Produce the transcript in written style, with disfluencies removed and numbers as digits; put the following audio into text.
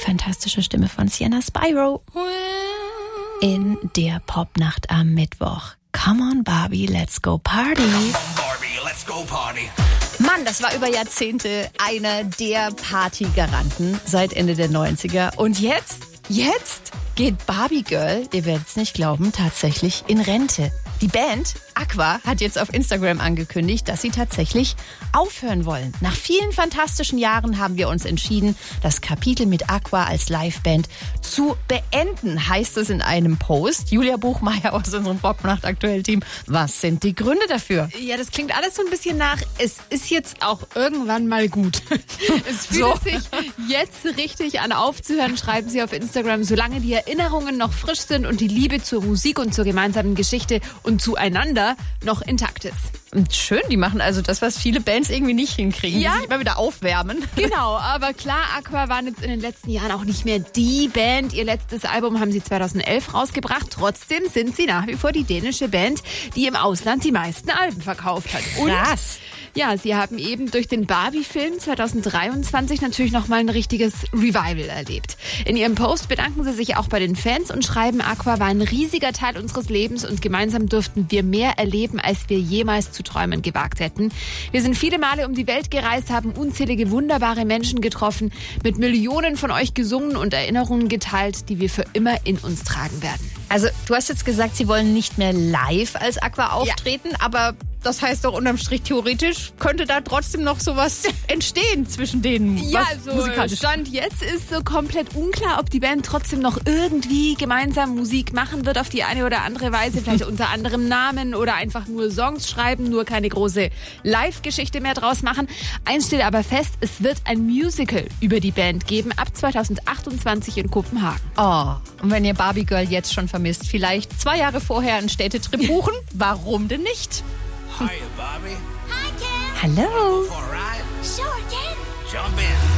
fantastische Stimme von Sienna Spyro in der Popnacht am Mittwoch. Come on Barbie, let's go party. Come on, Barbie, let's go party. Mann, das war über Jahrzehnte einer der Partygaranten seit Ende der 90er. Und jetzt geht Barbie Girl, ihr werdet es nicht glauben, tatsächlich in Rente. Die Band Aqua hat jetzt auf Instagram angekündigt, dass sie tatsächlich aufhören wollen. Nach vielen fantastischen Jahren haben wir uns entschieden, das Kapitel mit Aqua als Liveband zu beenden, heißt es in einem Post. Julia Buchmeier aus unserem Popnacht aktuell Team. Was sind die Gründe dafür? Ja, das klingt alles so ein bisschen nach, es ist jetzt auch irgendwann mal gut. Es fühlt sich jetzt richtig an aufzuhören, schreiben sie auf Instagram, solange die Erinnerungen noch frisch sind und die Liebe zur Musik und zur gemeinsamen Geschichte und zueinander noch intakt ist. Und schön, die machen also das, was viele Bands irgendwie nicht hinkriegen, Ja. die sich immer wieder aufwärmen. Genau, aber klar, Aqua waren jetzt in den letzten Jahren auch nicht mehr die Band. Ihr letztes Album haben sie 2011 rausgebracht. Trotzdem sind sie nach wie vor die dänische Band, die im Ausland die meisten Alben verkauft hat. Und Krass. ja, sie haben eben durch den Barbie-Film 2023 natürlich nochmal ein richtiges Revival erlebt. In ihrem Post bedanken sie sich auch bei den Fans und schreiben, Aqua war ein riesiger Teil unseres Lebens und gemeinsam durften wir mehr erleben, als wir jemals zu träumen gewagt hätten. Wir sind viele Male um die Welt gereist, haben unzählige wunderbare Menschen getroffen, mit Millionen von euch gesungen und Erinnerungen geteilt, die wir für immer in uns tragen werden. Also du hast jetzt gesagt, sie wollen nicht mehr live als Aqua auftreten, aber das heißt doch unterm Strich theoretisch könnte da trotzdem noch sowas entstehen zwischen denen. Ja, was also musikalisch. Stand jetzt ist so komplett unklar, ob die Band trotzdem noch irgendwie gemeinsam Musik machen wird auf die eine oder andere Weise, vielleicht unter anderem Namen oder einfach nur Songs schreiben, nur keine große Live-Geschichte mehr draus machen. Eins steht aber fest, es wird ein Musical über die Band geben, ab 2028 in Kopenhagen. Oh, und wenn ihr Barbie Girl jetzt schon vermisst, vielleicht 2 Jahre vorher einen Städtetrip buchen? Warum denn nicht? Hiya, Barbie. Hi, Ken. Hallo. For a ride? Sure, Ken. Jump in.